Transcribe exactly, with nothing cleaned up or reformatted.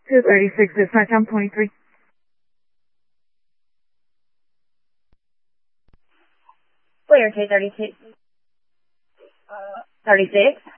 two thirty-six, dispatch, I'm twenty-three. Clear, two thirty-six. Uh, thirty-six.